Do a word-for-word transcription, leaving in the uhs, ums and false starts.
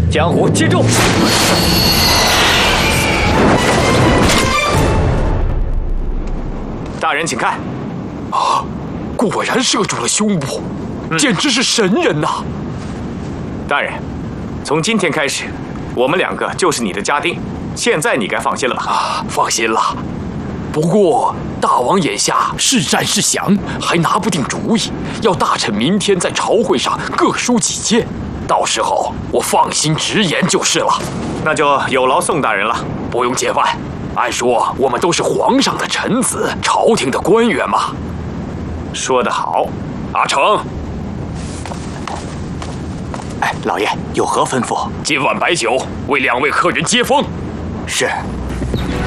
江湖接住！大人，请看。 啊，果然射中了胸部，嗯、简直是神人呐！ 大人，从今天开始，我们两个就是你的家丁。现在你该放心了吧？ 啊，放心了。不过大王眼下是战是降，还拿不定主意，要大臣明天在朝会上各抒己见，到时候我放心直言就是了。 那就有劳宋大人了。 不用见外，按说我们都是皇上的臣子，朝廷的官员嘛。 说得好， 阿成。 哎，老爷有何吩咐？ 今晚摆酒，为两位客人接风。 是。